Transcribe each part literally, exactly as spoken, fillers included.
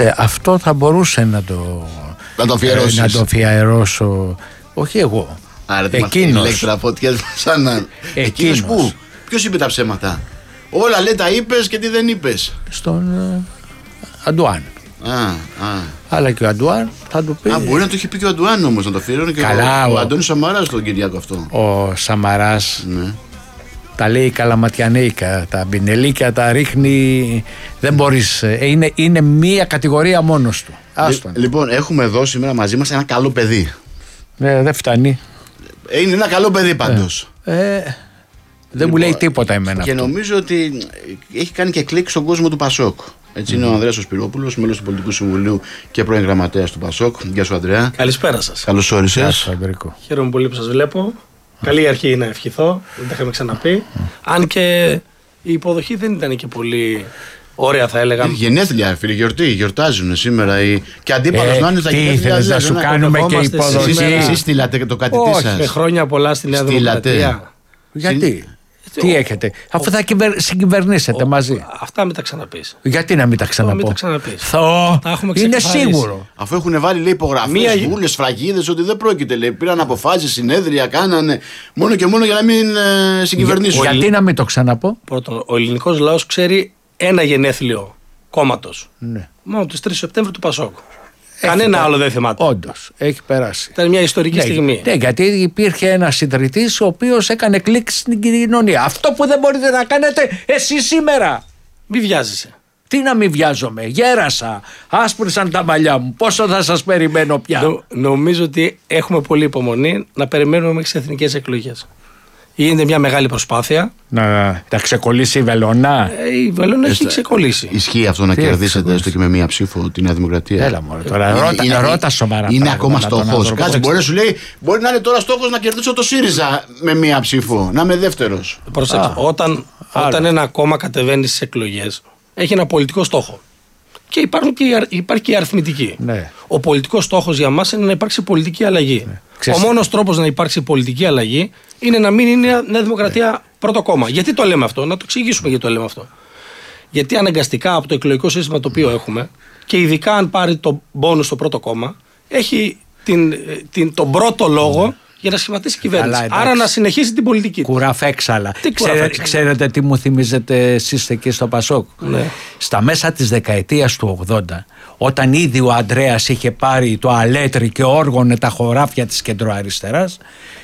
Κοίταξε, αυτό θα μπορούσε να το, να το αφιερώσεις. Ε, να το αφιερώσω. Όχι εγώ. Άρα εκείνος. Ηλέκτρα φωτιές σαν να... Εκείνος που, ποιος είπε τα ψέματα? Όλα λέει τα είπες και τι δεν είπες? Στον ε, Αντουάν. Α, α. Αλλά και ο Αντουάν θα του πει. Α, μπορεί να το έχει πει και ο Αντουάν όμως, να το αφιερώνει και καλά, ο, ο, ο Αντώνης Σαμαράς τον Κυριάκο αυτό. Ο Σαμαράς, ναι. Τα λέει καλαματιανέικα, τα μπινελίκια τα ρίχνει. Δεν μπορείς. Είναι, είναι μία κατηγορία μόνος του. Άστον. Λοιπόν, έχουμε εδώ σήμερα μαζί μας ένα καλό παιδί. Ναι, δεν φτάνει. Είναι ένα καλό παιδί πάντως. Ε, ε, δεν λοιπόν, μου λέει τίποτα εμένα. Και αυτό. νομίζω ότι έχει κάνει και κλικ στον κόσμο του Πασόκ. Έτσι mm. είναι ο Ανδρέας ο Σπυρόπουλος, μέλος του Πολιτικού Συμβουλίου και πρώην γραμματέας του Πασόκ. Γεια σου, Ανδρέα. Καλησπέρα σας. Καλώς όρισες. Γεια σου, Ανδρίκο. Χαίρομαι πολύ που σας βλέπω. Καλή αρχή να ευχηθώ. Δεν τα είχαμε ξαναπεί. Mm. Αν και η υποδοχή δεν ήταν και πολύ ωραία, θα έλεγα. Γενέθλια, φίλοι, γιορτή. Γιορτάζουν σήμερα. Οι... Και αντίπαλος να είναι τα γενέθλια. Τι να σου κάνουμε και υποδοχή. Εσείς στείλατε το κατητή σας. Με χρόνια πολλά στη Νέα Δημοκρατία. Γιατί? Τι έχετε, αφού θα κυβερ... συγκυβερνήσετε ο... μαζί. Αυτά μην τα ξαναπείς. Γιατί να μην τα ξαναπώ? Μην τα ξαναπείς. Θα... Είναι σίγουρο. Αφού έχουν βάλει, λέει, υπογραφές, Μία... βούλες, φραγίδες, ότι δεν πρόκειται. Λέει, πήραν αποφάσεις, συνέδρια, κάνανε μόνο και μόνο για να μην ε, συγκυβερνήσουν. Γιατί να μην το ξαναπώ? Πρώτον, ο ελληνικός λαός ξέρει ένα γενέθλιο κόμματος. Ναι. Μόνο τις τρεις Σεπτέμβρη του Πασόκ. Κανένα άλλο δεν θυμάται. Όντως, έχει περάσει. Ήταν μια ιστορική ναι, στιγμή. Ναι, γιατί υπήρχε ένας ιδρυτής ο οποίος έκανε κλικ στην κοινωνία. Αυτό που δεν μπορείτε να κάνετε εσείς σήμερα. Μη βιάζεσαι. Τι να μην βιάζομαι, γέρασα, άσπρησαν τα μαλλιά μου. Πόσο θα σας περιμένω πια? Νο, νομίζω ότι έχουμε πολύ υπομονή να περιμένουμε μέχρι τις εθνικές εκλογές. Γίνεται μια μεγάλη προσπάθεια. Να τα ξεκολλήσει η Βελονά. Ε, η Βελονά έχει ξεκολλήσει. Ισχύει αυτό να Τι κερδίσετε έστω και με μία ψήφο τη Νέα Δημοκρατία? Έλα μωρέ, τώρα είναι, ρώτα, είναι, ρώτα σοβαρά. Είναι ακόμα στόχος. Κάτσε, μπορεί να σου λέει, μπορεί να είναι τώρα στόχος να κερδίσω το ΣΥΡΙΖΑ με μία ψήφο, να είμαι δεύτερος. Προσέξτε, όταν, όταν ένα κόμμα κατεβαίνει στις εκλογές, έχει ένα πολιτικό στόχο. Και, υπάρχουν και υπάρχει και η αριθμητική. Ναι. Ο πολιτικός στόχος για μας είναι να υπάρξει πολιτική αλλαγή. Ναι. Ο μόνος τρόπος να υπάρξει πολιτική αλλαγή είναι να μην είναι η Νέα Δημοκρατία ναι. πρώτο κόμμα. Γιατί το λέμε αυτό, να το εξηγήσουμε γιατί το λέμε αυτό. Γιατί αναγκαστικά από το εκλογικό σύστημα το οποίο έχουμε, και ειδικά αν πάρει τον πόνους στο πρώτο κόμμα, έχει την, την, τον πρώτο λόγο ναι. για να σχηματίσει κυβέρνηση. Αλλά, άρα να συνεχίσει την πολιτική. Κουραφέξαλα. Τι Ξέρε, κουραφέξαλα. Ξέρετε τι μου θυμίζετε εσείς εκεί στο Πασόκ? Ναι. Στα μέσα της δεκαετίας του ογδόντα, όταν ήδη ο Ανδρέας είχε πάρει το αλέτρι και όργωνε τα χωράφια της κεντροαριστεράς,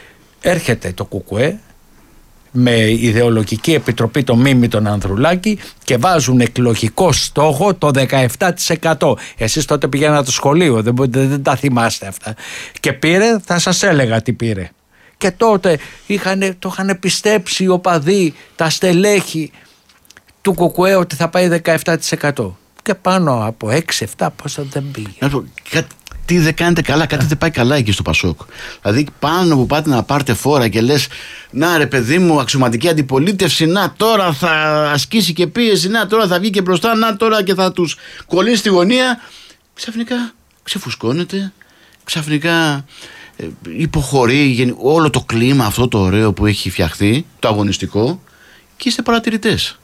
έρχεται το Κουκουέ με ιδεολογική επιτροπή το Μίμη τον Ανδρουλάκη και βάζουν εκλογικό στόχο το δεκαεπτά τοις εκατό. Εσείς τότε πηγαίνατε στο σχολείο, δεν, δεν, δεν τα θυμάστε αυτά. Και πήρε, θα σας έλεγα τι πήρε. Και τότε είχαν, το είχαν πιστέψει οι οπαδοί, τα στελέχη του Κουκουέ ότι θα πάει δεκαεπτά τοις εκατό. Και πάνω από έξι εφτά πόσα δεν πήγε. Τι δεν κάνετε καλά, κάτι δεν πάει καλά εκεί στο Πασόκ. Δηλαδή, πάνω που πάτε να πάρετε φόρα και λες, να ρε παιδί μου, αξιωματική αντιπολίτευση, να τώρα θα ασκήσει και πίεση, να τώρα θα βγει και μπροστά, να τώρα και θα τους κολλήσει στη γωνία. Ξαφνικά ξεφουσκώνεται, ξαφνικά ε, υποχωρεί όλο το κλίμα αυτό το ωραίο που έχει φτιαχτεί, το αγωνιστικό, και είστε παρατηρητές.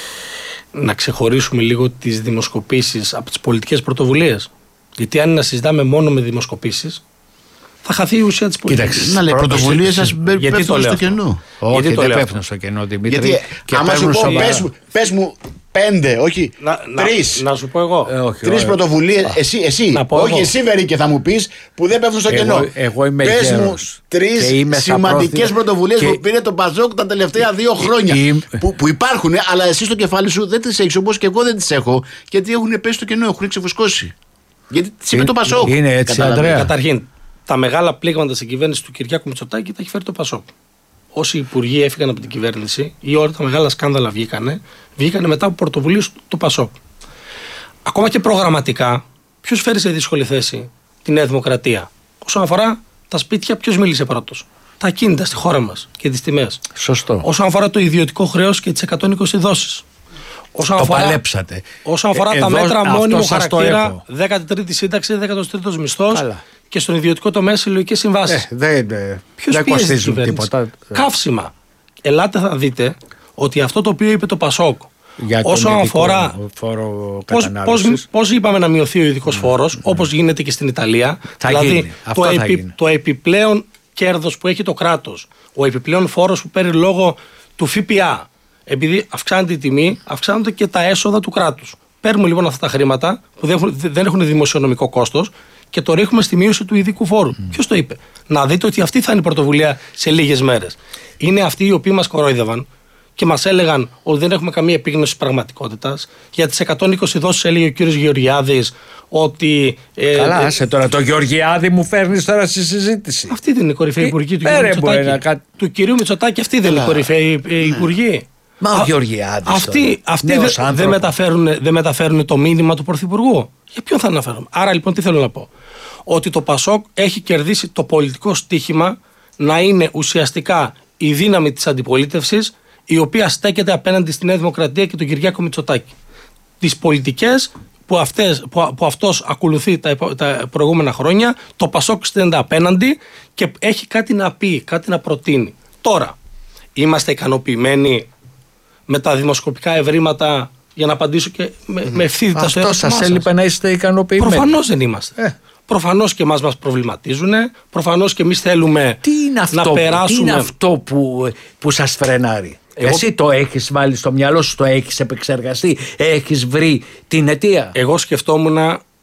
Να ξεχωρίσουμε λίγο τις δημοσκοπήσεις από τις πολιτικές πρωτοβουλίες. Γιατί αν να συζητάμε μόνο με δημοσκοπήσεις, θα χαθεί η ουσία της πολιτικής. Κοίταξε, να λέει, πρωτοβουλίες σας πέφτουν στο κενό. Όχι, δεν πέφτουν στο κενό, Δημήτρη. Γιατί άμα σου πω, πες μου, πες μου πέντε, όχι να, τρεις. Να, να σου πω εγώ. Ε, όχι, τρεις πρωτοβουλίες, εσύ, εσύ όχι εγώ. Εσύ Βερίκε θα μου πεις, που δεν πέφτουν στο κενό. Εγώ, εγώ είμαι πες γέρος. μου τρεις σημαντικές πρωτοβουλίες και... που πήρε το Πασόκ τα τελευταία δύο χρόνια. Είμαι... Που, που υπάρχουν, αλλά εσύ στο κεφάλι σου δεν τις έχεις, όπως και εγώ δεν τις έχω, γιατί έχουν πέσει στο κενό, έχουν ξεφουσκώσει. Γιατί τι είπε το Πασόκ. Είναι έτσι, Ανδρέα. Καταρχήν, τα μεγάλα πλήγματα στην κυβέρνηση του Κυριάκου Μητσοτάκη τα έχει φέρει το Πασόκ. Όσοι υπουργοί έφυγαν από την κυβέρνηση ή όλα τα μεγάλα σκάνδαλα βγήκανε, βγήκανε μετά από πρωτοβουλίες του Πασόκ. Ακόμα και προγραμματικά, ποιος φέρει σε δύσκολη θέση τη Νέα Δημοκρατία? Όσον αφορά τα σπίτια, ποιος μίλησε πρώτος? Τα ακίνητα στη χώρα μας και τις τιμές. Σωστό. Όσον αφορά το ιδιωτικό χρέος και τις εκατόν είκοσι δόσεις. Όσον το αφορά, παλέψατε. Όσον αφορά ε, τα εδώ, μέτρα μόνιμου χαρακτήρα, το δέκατη τρίτη σύνταξη, δέκατος τρίτος μισθός και στον ιδιωτικό τομέα συλλογικές συμβάσεις. Ε, δεν δε, δεν κοστίζουν τίποτα. Καύσιμα. Ελάτε θα δείτε ότι αυτό το οποίο είπε το Πασόκ, Για τον όσον αφορά φόρο πώς, πώς, πώς είπαμε να μειωθεί ο ειδικός mm. φόρος, mm. όπως γίνεται και στην Ιταλία. Θα δηλαδή γίνει. Το, θα επι, γίνει. το επιπλέον κέρδος που έχει το κράτος, ο επιπλέον φόρος που παίρνει λόγω του ΦΠΑ, επειδή αυξάνεται η τιμή, αυξάνονται και τα έσοδα του κράτους. Παίρνουμε λοιπόν αυτά τα χρήματα που δεν έχουν, δεν έχουν δημοσιονομικό κόστος και το ρίχνουμε στη μείωση του ειδικού φόρου. Mm. Ποιος το είπε? Να δείτε ότι αυτή θα είναι η πρωτοβουλία σε λίγες μέρες. Είναι αυτοί οι οποίοι μας κορόιδευαν και μας έλεγαν ότι δεν έχουμε καμία επίγνωση της πραγματικότητας. Για τις εκατόν είκοσι δόσεις έλεγε ο κύριος Γεωργιάδης ότι. Ε, Καλά, ε, άσε τώρα. Το Γεωργιάδη μου φέρνεις τώρα στη συζήτηση. Αυτή δεν είναι η κορυφαία υπουργή του, κυρίου Μητσοτάκη. Κα... του κυρίου Μητσοτάκη, αυτή δεν είναι η κορυφαία υπουργή. Μα ο Γεωργιάδης. Αυτοί, αυτοί δεν δε μεταφέρουν, δε μεταφέρουν το μήνυμα του Πρωθυπουργού. Για ποιον θα αναφέρουν? Άρα λοιπόν τι θέλω να πω? Ότι το ΠΑΣΟΚ έχει κερδίσει το πολιτικό στοίχημα να είναι ουσιαστικά η δύναμη της αντιπολίτευσης, η οποία στέκεται απέναντι στη Νέα Δημοκρατία και τον Κυριάκο Μητσοτάκη. Τις πολιτικές που, αυτές, που, που αυτός ακολουθεί τα, τα προηγούμενα χρόνια, το ΠΑΣΟΚ στέκεται απέναντι και έχει κάτι να πει, κάτι να προτείνει. Τώρα, είμαστε ικανοποιημένοι με τα δημοσκοπικά ευρήματα, για να απαντήσω και με, mm. με ευθύτητα στο ερώτημά σας? Αυτό σας έλειπε να είστε ικανοποιημένοι? Προφανώς δεν είμαστε. Ε. Προφανώς και εμάς μας προβληματίζουν. Προφανώς και εμείς θέλουμε τι είναι αυτό, να περάσουμε. Τι είναι αυτό που, που σας φρενάρει? Εγώ... Εσύ το έχεις βάλει στο μυαλό σου, το έχεις επεξεργαστεί, έχεις βρει την αιτία? Εγώ σκεφτόμουν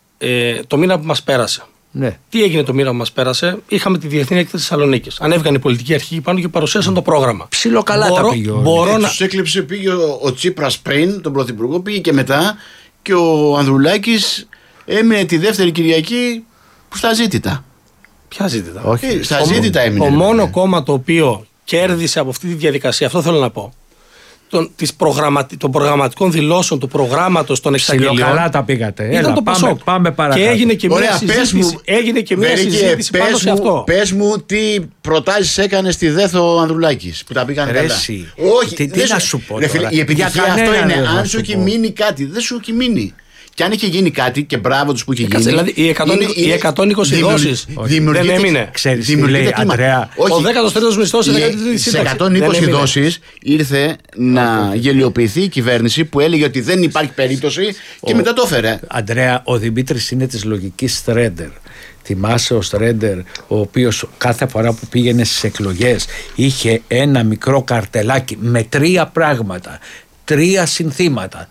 ε, το μήνα που μας πέρασε. Ναι. Τι έγινε το μήνα που μας πέρασε? Είχαμε τη Διεθνή Έκθεση Θεσσαλονίκης. Ανέβηκαν οι πολιτικοί αρχηγοί πάνω και παρουσίασαν το πρόγραμμα. Ψιλοκαλά μπορώ, τα πήγε. Μπορώ να... Τους έκλειψε, πήγε ο, ο Τσίπρας πριν, τον Πρωθυπουργό, πήγε και μετά, και ο Ανδρουλάκης έμεινε τη δεύτερη Κυριακή στα ζήτητα. Ποια ζήτητα? Όχι, ε, στα ζήτητα έμεινε. Το μόνο κόμμα το οποίο κέρδισε από αυτή τη διαδικασία, αυτό θέλω να πω, των, της προγραμματι, των προγραμματικών δηλώσεων του προγράμματος των εξαγγελιών. Καλά τα πήγατε. Ήταν Έλα, το πάμε, ΠΑΣΟΚ. Πάμε παρακάτω. Και έγινε και μια Ωραία, συζήτηση, μου, έγινε και μια Βερίκε, συζήτηση πάνω σε αυτό. Πες μου τι προτάσεις έκανε στη ΔΕΘΟ ο Ανδρουλάκης που τα πήγαν καλά. Όχι, τι, τι να σου πω ρε, φίλε, η επιτυχία αυτό είναι αν σου έχει μείνει κάτι. Δεν σου έχει μείνει. Και αν είχε γίνει κάτι, και μπράβο τους που είχε γίνει. Δηλαδή οι εκατόν είκοσι δόσεις δεν έμεινε. Ξέρεις τι λέει, Ανδρέα? Ο δέκατος τρίτος μισθός είναι σε εκατόν είκοσι δόσεις ήρθε να γελιοποιηθεί η κυβέρνηση που έλεγε ότι δεν υπάρχει περίπτωση και μετά το έφερε. Αντρέα, ο Δημήτρης είναι της λογικής Στρέντερ. Θυμάσαι ο Στρέντερ, ο οποίος κάθε φορά που πήγαινε στις εκλογές είχε ένα μικρό καρτελάκι με τρία πράγματα, τρία συνθήματα.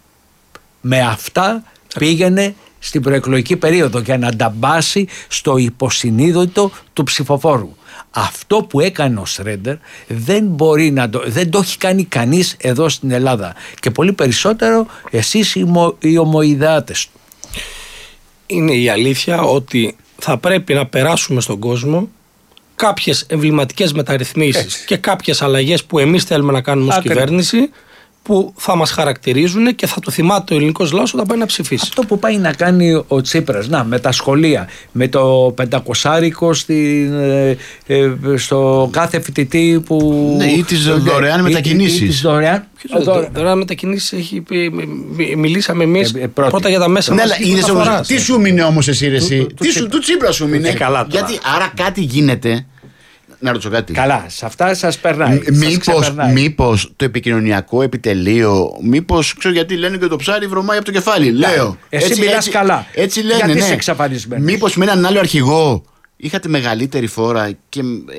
Με αυτά πήγαινε στην προεκλογική περίοδο για να νταμπάσει στο υποσυνείδητο του ψηφοφόρου. Αυτό που έκανε ο Στρέντερ δεν μπορεί να το, δεν το έχει κάνει κανείς εδώ στην Ελλάδα. Και πολύ περισσότερο εσείς οι, ομο, οι ομοειδεάτες του. Είναι η αλήθεια ότι θα πρέπει να περάσουμε στον κόσμο κάποιες εμβληματικές μεταρρυθμίσεις Έτσι. και κάποιες αλλαγές που εμείς θέλουμε να κάνουμε ως κυβέρνηση, που θα μας χαρακτηρίζουν και θα το θυμάται ο ελληνικός λαός όταν πάει να ψηφίσει. Αυτό που πάει να κάνει ο Τσίπρας, να, με τα σχολεία, με το πεντακοσάρικο στην, ε, ε, στο κάθε φοιτητή που... Ναι, ή τις δωρεάν μετακινήσεις. Ή, ή τις δωρεάν, δωρεάν. δωρεάν μετακινήσεις έχει πει, μιλήσαμε εμείς ε, ε, πρώτα για τα μέσα. Ναι, αλλά είδες, τι σου μείνε όμως εσύ, ρε, εσύ. Του, του, του, του Τσίπρα σου μείνε. Ε, καλά, γιατί άρα κάτι γίνεται. Να ρωτήσω κάτι. Καλά, σε αυτά σας περνάει. Μήπως, μήπως το επικοινωνιακό επιτελείο, μήπως ξέρω γιατί λένε και το ψάρι βρωμάει από το κεφάλι. Λά, λέω. Εσύ έτσι, μιλάς έτσι, καλά. Έτσι λένε. Γιατί ναι. είσαι εξαφανισμένος? Μήπως με έναν άλλο αρχηγό είχατε μεγαλύτερη φόρα και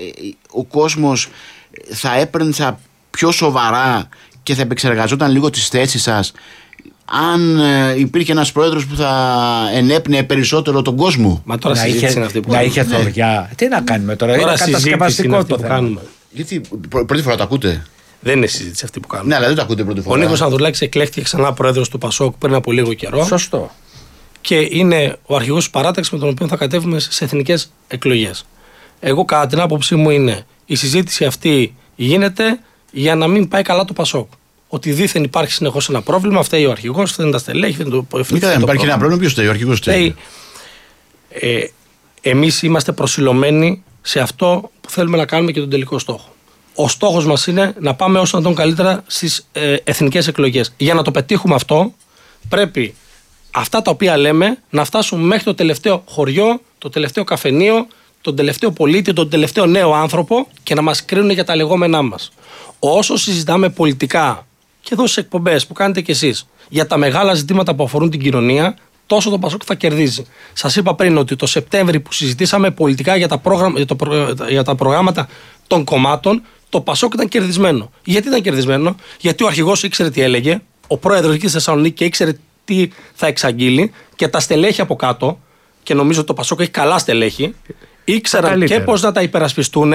ο κόσμος θα έπαιρνε πιο σοβαρά και θα επεξεργαζόταν λίγο τις θέσεις σας, αν ε, υπήρχε ένας πρόεδρος που θα ενέπνεε περισσότερο τον κόσμο. Μα τώρα να είχε, είναι αυτή που να είχε θωριά. Ναι. Τι να κάνουμε τώρα, τώρα είναι κατασκευαστικό το θέμα. Γιατί πρώτη φορά το ακούτε? Δεν είναι συζήτηση αυτή που κάνουμε. Ναι, αλλά δεν το ακούτε πρώτη φορά. Ο Νίκος Ανδρουλάκης εκλέχθηκε ξανά πρόεδρος του ΠΑΣΟΚ πριν από λίγο καιρό. Σωστό. Και είναι ο αρχηγός της παράταξης με τον οποίο θα κατέβουμε σε εθνικές εκλογές. Εγώ, κατά την άποψή μου, είναι η συζήτηση αυτή γίνεται για να μην πάει καλά το ΠΑΣΟΚ. Ότι δήθεν υπάρχει συνεχώς ένα πρόβλημα, φταίει ο αρχηγός, φταίνουν τα στελέχη, φταίνουν το Μην υπάρχει πρόβλημα. ένα πρόβλημα, ποιος φταίει, ο αρχηγός φταίει. Ε, εμείς είμαστε προσιλωμένοι σε αυτό που θέλουμε να κάνουμε και τον τελικό στόχο. Ο στόχος μας είναι να πάμε όσο να τον καλύτερα στις ε, εθνικές εκλογές. Για να το πετύχουμε αυτό, πρέπει αυτά τα οποία λέμε να φτάσουν μέχρι το τελευταίο χωριό, το τελευταίο καφενείο, τον τελευταίο πολίτη, τον τελευταίο νέο άνθρωπο και να μας κρίνουν για τα λεγόμενά μας. Όσο συζητάμε πολιτικά και εδώ στις εκπομπές που κάνετε κι εσείς για τα μεγάλα ζητήματα που αφορούν την κοινωνία, τόσο το Πασόκ θα κερδίζει. Σας είπα πριν ότι το Σεπτέμβρη που συζητήσαμε πολιτικά για τα, πρόγραμμα, για, το, για τα προγράμματα των κομμάτων, το Πασόκ ήταν κερδισμένο. Γιατί ήταν κερδισμένο? Γιατί ο αρχηγός ήξερε τι έλεγε, ο πρόεδρος εκεί στη Θεσσαλονίκη και ήξερε τι θα εξαγγείλει και τα στελέχη από κάτω, και νομίζω ότι το Πασόκ έχει καλά στελέχη, ήξεραν καλύτερα και πώς να τα υπερασπιστούν,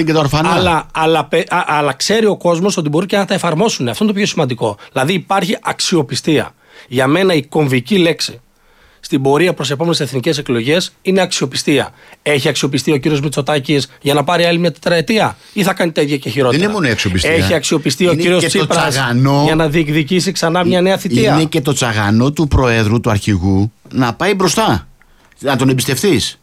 αλλά, αλλά, αλλά ξέρει ο κόσμος ότι μπορεί και να τα εφαρμόσουν. Αυτό είναι το πιο σημαντικό. Δηλαδή υπάρχει αξιοπιστία. Για μένα η κομβική λέξη στην πορεία προς επόμενες εθνικές εκλογές είναι αξιοπιστία. Έχει αξιοπιστεί ο κύριος Μητσοτάκης για να πάρει άλλη μια τετραετία, ή θα κάνει τα ίδια και χειρότερα? Δεν είναι μόνο η αξιοπιστία. Έχει αξιοπιστεί είναι ο κύριος Τσίπρας τσαγανό, για να διεκδικήσει ξανά μια νέα θητεία? Είναι και το τσαγανό του Προέδρου, του αρχηγού, να πάει μπροστά. Να τον εμπιστευτείς.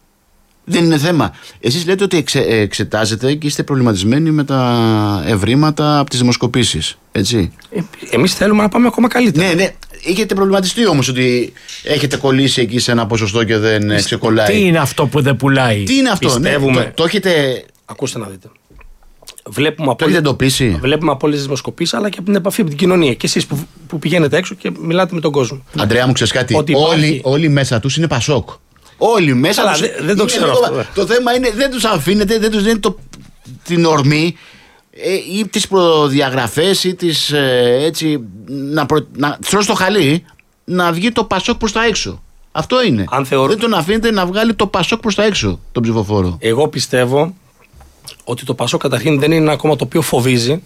Δεν είναι θέμα. Εσείς λέτε ότι εξε, εξετάζετε και είστε προβληματισμένοι με τα ευρήματα από τις δημοσκοπήσεις. Έτσι. Ε, εμείς θέλουμε να πάμε ακόμα καλύτερα. Ναι, ναι. Έχετε προβληματιστεί όμως ότι έχετε κολλήσει εκεί σε ένα ποσοστό και δεν Πιστε... ξεκολλάει? Τι είναι αυτό που δεν πουλάει? Τι είναι αυτό? Πιστεύουμε... Ναι, το, το έχετε... Ακούστε να δείτε. Βλέπουμε από, όλες... εντοπίσει. Βλέπουμε από όλες τις δημοσκοπήσεις, αλλά και από την επαφή με την κοινωνία. Και εσείς που, που πηγαίνετε έξω και μιλάτε με τον κόσμο. Αντρέα μου, ξέρεις κάτι? Όλοι, υπάρχει... όλοι μέσα τους είναι Πασόκ. Όλοι μέσα αλλά τους... δεν, δεν το ξέρω αυτό. Το θέμα είναι δεν τους αφήνετε, δεν τους δίνετε το... την ορμή ε, ή τις προδιαγραφές ή τις ε, έτσι να, προ... να τρώσει το χαλί να βγει το Πασόκ προς τα έξω. Αυτό είναι. Θεωρ... Δεν τον αφήνετε να βγάλει το Πασόκ προς τα έξω τον ψηφοφόρο. Εγώ πιστεύω ότι το Πασόκ καταρχήν δεν είναι ένα κόμμα το οποίο φοβίζει.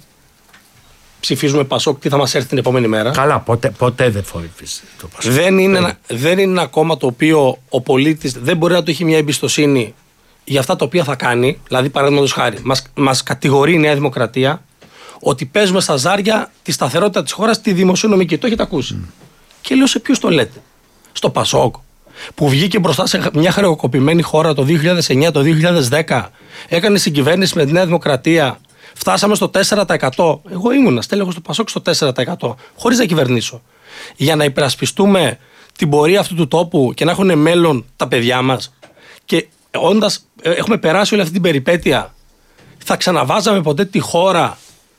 Ψηφίζουμε Πασόκ, τι θα μας έρθει την επόμενη μέρα. Καλά, ποτέ, ποτέ δεν φοβίζει το Πασόκ. Δεν είναι, ένα, δεν είναι ένα κόμμα το οποίο ο πολίτης δεν μπορεί να του έχει μια εμπιστοσύνη για αυτά τα οποία θα κάνει. Δηλαδή, παραδείγματος χάρη, μας, μας κατηγορεί η Νέα Δημοκρατία ότι παίζουμε στα ζάρια τη σταθερότητα της χώρας, τη δημοσιονομική. Το έχετε ακούσει. Mm. Και λέω, σε ποιους το λέτε? Στο Πασόκ, που βγήκε μπροστά σε μια χρεοκοπημένη χώρα το δύο χιλιάδες εννιά, το δύο χιλιάδες δέκα, έκανε συγκυβέρνηση με τη Νέα Δημοκρατία. Φτάσαμε στο τέσσερα τοις εκατό. Εγώ ήμουνα στέλεχος στο Πασόκ στο τέσσερα τοις εκατό, χωρίς να κυβερνήσω. Για να υπερασπιστούμε την πορεία αυτού του τόπου και να έχουν μέλλον τα παιδιά μας. Και όντας έχουμε περάσει όλη αυτή την περιπέτεια, θα ξαναβάζαμε ποτέ τη χώρα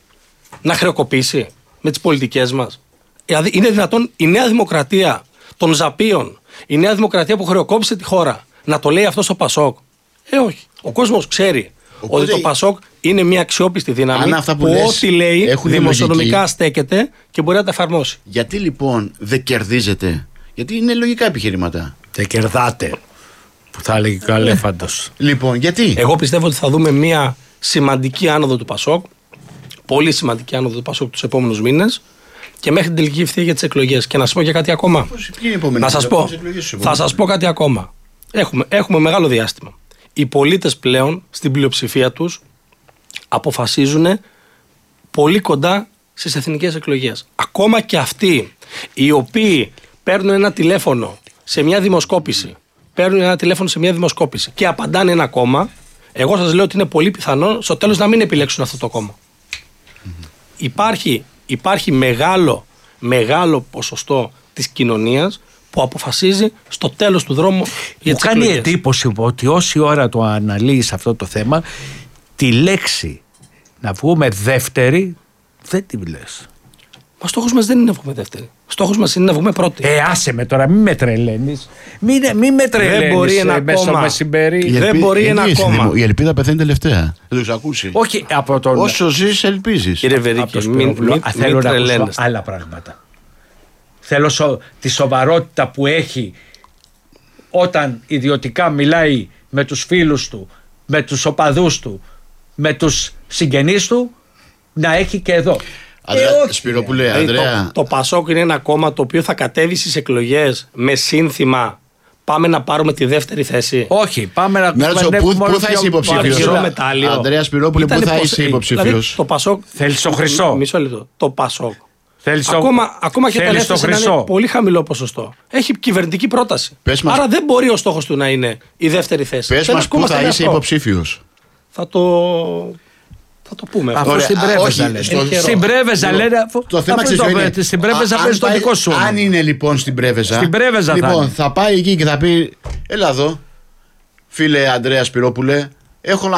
να χρεοκοπήσει με τις πολιτικές μας? Δηλαδή, είναι δυνατόν η Νέα Δημοκρατία των Ζαπίων, η Νέα Δημοκρατία που χρεοκόπησε τη χώρα, να το λέει αυτό στο Πασόκ? Ε, όχι. Ο κόσμος ξέρει. Οπότε, ότι το Πασόκ είναι μια αξιόπιστη δύναμη που, που ό,τι λέει δημοσιονομικά λογική. Στέκεται και μπορεί να τα εφαρμόσει. Γιατί λοιπόν δεν κερδίζετε? Γιατί είναι λογικά επιχειρήματα. Δεν κερδάτε, που θα έλεγε ο Αλέφαντος. Λοιπόν, γιατί? Εγώ πιστεύω ότι θα δούμε μια σημαντική άνοδο του Πασόκ, πολύ σημαντική άνοδο του Πασόκ τους επόμενους μήνες και μέχρι την τελική ευθεία για τις εκλογές. Και να σας πω και κάτι ακόμα. Να σας πω, θα σας πω κάτι ακόμα. Έχουμε, έχουμε μεγάλο διάστημα. Οι πολίτες πλέον στην πλειοψηφία τους αποφασίζουν πολύ κοντά στις εθνικές εκλογές. Ακόμα και αυτοί οι οποίοι παίρνουν ένα τηλέφωνο σε μια δημοσκόπηση, παίρνουν ένα τηλέφωνο σε μια δημοσκόπηση και απαντάνε ένα κόμμα, εγώ σας λέω ότι είναι πολύ πιθανό στο τέλος να μην επιλέξουν αυτό το κόμμα. Mm-hmm. Υπάρχει, υπάρχει μεγάλο, μεγάλο ποσοστό της κοινωνίας που αποφασίζει στο τέλος του δρόμου για τις εκλογές. Μου κάνει εντύπωση ότι όση ώρα το αναλύεις αυτό το θέμα, τη λέξη να βγούμε δεύτερη δεν τη λες. Μα στόχος μας δεν είναι να βγούμε δεύτερη. Στόχος μας είναι να βγούμε πρώτη. Ε, άσε με τώρα, μην με τρελαίνεις. Μην, μην με τρελαίνεις. Δεν μπορεί ένα κόμμα. Δεν μπορεί ένα κόμμα. Η ελπίδα πεθαίνει τελευταία. Δεν το ακούσει. Όχι από τον. Όσο ζεις, ελπίζεις. Κύριε Βερίκη, μην, μην, θέλω μην να τρελαίνεστε. ακούσω άλλα πράγματα. Θέλω σο, τη σοβαρότητα που έχει όταν ιδιωτικά μιλάει με τους φίλους του, με τους οπαδούς του, με τους συγγενείς του, να έχει και εδώ. Αντρέα, ε, Σπυρόπουλε, δηλαδή, Ανδρέα. Το, το Πασόκ είναι ένα κόμμα το οποίο θα κατέβει στις εκλογές με σύνθημα πάμε να πάρουμε τη δεύτερη θέση. Όχι, πάμε να πάρουμε. Πού, πού θα είσαι υποψήφιος? Ανδρέα Σπυρόπουλε, πού θα είσαι υποψήφιος? Δηλαδή, το Πασόκ. Θέλεις το χρυσό? Μισό λεπτό. Το Πασόκ. Θέλεις το... Ακόμα, ακόμα και όταν το έφτασε να είναι πολύ χαμηλό ποσοστό. Έχει κυβερνητική πρόταση. Πες Άρα μας... δεν μπορεί ο στόχος του να είναι η δεύτερη θέση. Πες μας πού θα είσαι υποψήφιος. Θα το... Θα το πούμε. Αυτό στην Πρέβεζα λένε. Στην Πρέβεζα λένε. Το θέμα είναι. Στην Πρέβεζα παίζει το δικό σου. Αν είναι λοιπόν στην Πρέβεζα. Στην Πρέβεζα λοιπόν, θα πάει εκεί και θα πει: έλα εδώ, φίλε Ανδρέα Σπυρόπουλε, έχω να